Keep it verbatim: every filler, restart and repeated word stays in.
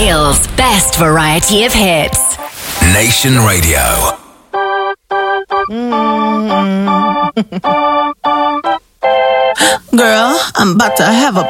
Wales' best variety of hits. Nation Radio. Girl, I'm about to have a